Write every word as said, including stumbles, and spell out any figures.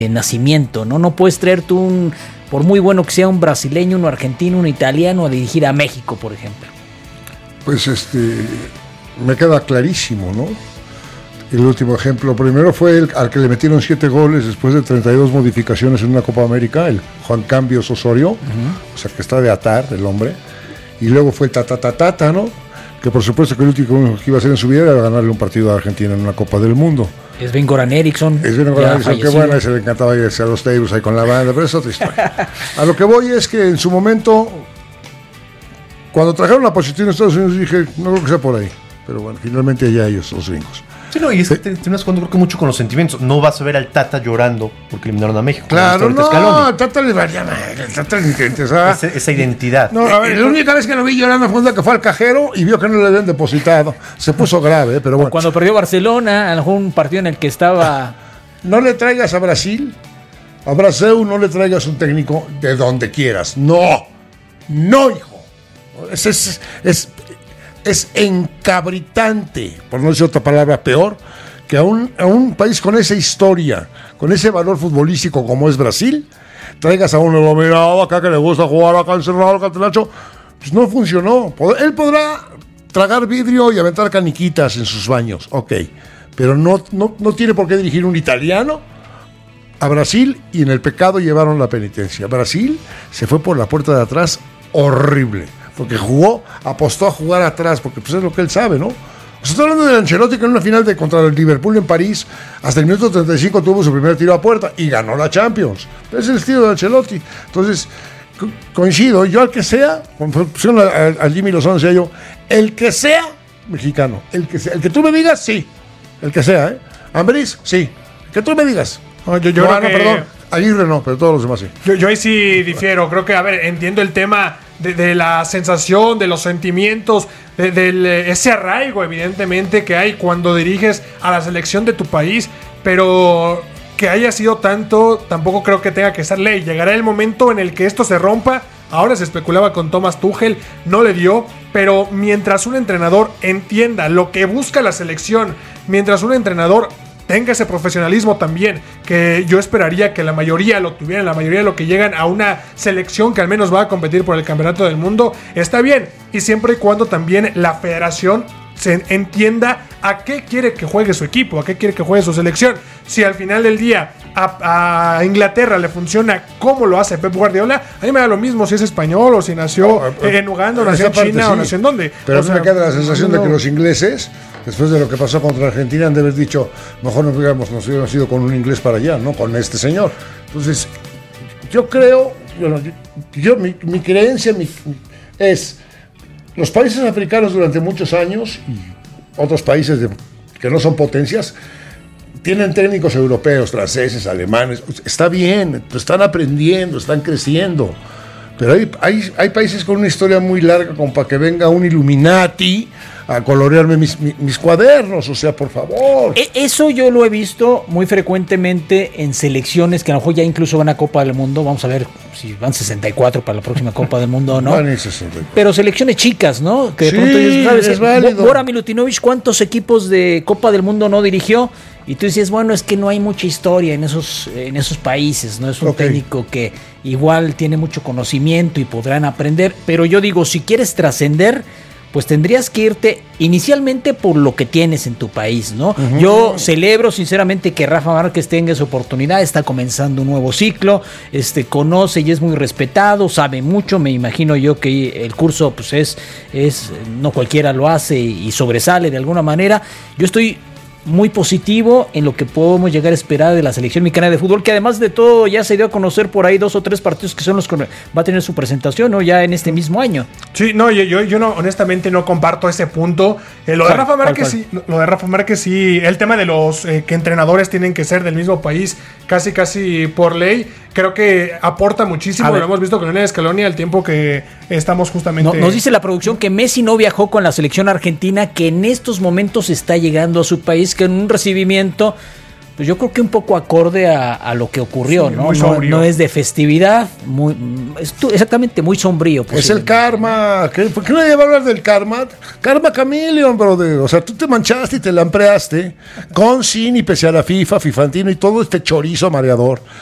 de nacimiento, ¿no? No puedes traer tú un, por muy bueno que sea un brasileño, un argentino, un italiano a dirigir a México, por ejemplo. Pues este, me queda clarísimo, ¿no? El último ejemplo, primero fue el al que le metieron siete goles después de treinta y dos modificaciones en una Copa América, el Juan Cambios Osorio, uh-huh. O sea que está de atar el hombre, y luego fue el Tatatatata, ¿no? Que por supuesto que el último que iba a hacer en su vida era ganarle un partido a Argentina en una Copa del Mundo. Es Sven-Goran Eriksson. Es Sven-Goran Eriksson, qué bueno, se le encantaba irse a los tables ahí con la banda, pero es otra historia. A lo que voy es que en su momento, cuando trajeron la posición en Estados Unidos, dije, no creo que sea por ahí. Pero bueno, finalmente allá ellos, los gringos. Sí, no, y es que te, te unas cuando creo que mucho con los sentimientos. No vas a ver al Tata llorando porque eliminaron a México. Claro, no, al Tata le valía madre, el Tata le interesaba. Esa, esa identidad. No, a ver, la única vez que lo vi llorando fue que fue al cajero y vio que no le habían depositado. Se puso grave, pero bueno. Cuando perdió Barcelona, algún partido en el que estaba... No le traigas a Brasil, a Brasil no le traigas un técnico de donde quieras. No, no, hijo. Es... es, es Es encabritante, por no decir otra palabra peor, que a un, a un país con esa historia, con ese valor futbolístico como es Brasil, traigas a uno iluminado acá que le gusta jugar acá encerrado al Catenacho. Pues no funcionó. Él podrá tragar vidrio y aventar caniquitas en sus baños, ok, pero no, no, no tiene por qué dirigir un italiano a Brasil, y en el pecado llevaron la penitencia. Brasil se fue por la puerta de atrás horrible. Porque jugó, apostó a jugar atrás, porque pues es lo que él sabe, ¿no? O sea, estoy hablando de Ancelotti, que en una final de contra el Liverpool en París, hasta el minuto treinta y cinco tuvo su primer tiro a puerta y ganó la Champions. Es el estilo de Ancelotti. Entonces, co- coincido, yo al que sea, con al, al Jimmy Lozano decía yo, el que sea mexicano, el que sea, el que tú me digas, sí. El que sea, ¿eh? Ambriz, sí. El que tú me digas. No, yo, yo no, creo no, que... perdón. Aguirre no, pero todos los demás sí. Yo, yo ahí sí difiero. Creo que, a ver, entiendo el tema de, de la sensación, de los sentimientos, de, de ese arraigo, evidentemente, que hay cuando diriges a la selección de tu país, pero que haya sido tanto, tampoco creo que tenga que ser ley. Llegará el momento en el que esto se rompa. Ahora se especulaba con Thomas Tuchel, no le dio, pero mientras un entrenador entienda lo que busca la selección, mientras un entrenador tenga ese profesionalismo también, que yo esperaría que la mayoría lo tuvieran, la mayoría de lo que llegan a una selección que al menos va a competir por el campeonato del mundo, está bien, y siempre y cuando también la federación se entienda a qué quiere que juegue su equipo, a qué quiere que juegue su selección. Si al final del día a, a Inglaterra le funciona como lo hace Pep Guardiola, a mí me da lo mismo si es español o si nació no, en Uganda o nació en China sí, o nació en dónde. Pero o a mí sea, me queda la sensación no, de que los ingleses, después de lo que pasó contra Argentina, han de haber dicho, mejor no hubiéramos, nos hubiéramos ido con un inglés para allá, no con este señor. Entonces, yo creo, bueno, yo, yo mi, mi creencia mi, es, los países africanos durante muchos años, y otros países de, que no son potencias, tienen técnicos europeos, franceses, alemanes, está bien, están aprendiendo, están creciendo, pero hay, hay, hay países con una historia muy larga como para que venga un Illuminati a colorearme mis, mis, mis cuadernos, o sea, por favor. Eso yo lo he visto muy frecuentemente en selecciones que a lo mejor ya incluso van a Copa del Mundo. Vamos a ver si van sesenta y cuatro para la próxima Copa del Mundo o no. Van en sesenta y cuatro. Pero selecciones chicas, ¿no? Que de sí, pronto dices, ¿sabes? Es válido. Bora Milutinovic, ¿cuántos equipos de Copa del Mundo no dirigió? Y tú dices, bueno, es que no hay mucha historia en esos, en esos países, ¿no? Es un okay. técnico que igual tiene mucho conocimiento y podrán aprender. Pero yo digo, si quieres trascender, pues tendrías que irte inicialmente por lo que tienes en tu país, ¿no? Uh-huh. Yo celebro sinceramente que Rafa Márquez tenga esa oportunidad, está comenzando un nuevo ciclo, este, conoce y es muy respetado, sabe mucho, me imagino yo que el curso pues es, es no cualquiera lo hace y sobresale de alguna manera. Yo estoy muy positivo en lo que podemos llegar a esperar de la selección mexicana de fútbol, que además de todo ya se dio a conocer por ahí dos o tres partidos que son los que va a tener su presentación, ¿no? Ya en este mismo año. Sí, no, yo, yo, yo no, honestamente no comparto ese punto. Eh, lo de Rafa Márquez sí, lo de Rafa Márquez sí, el tema de los eh, que entrenadores tienen que ser del mismo país, casi casi por ley, creo que aporta muchísimo. Lo hemos visto con Lionel Scaloni al tiempo que estamos justamente. No, nos dice la producción que Messi no viajó con la selección argentina, que en estos momentos está llegando a su país, que en un recibimiento pues yo creo que un poco acorde a, a lo que ocurrió, Sí, ¿no? muy No, sombrío. no es de festividad, muy, es tu- exactamente muy sombrío. Es el posiblemente. karma. ¿Qué- ¿Por qué nadie va a hablar del karma? Karma Chameleon, brother. O sea, tú te manchaste y te lampreaste con, sin y pese a la FIFA, Fifantino y todo este chorizo mareador.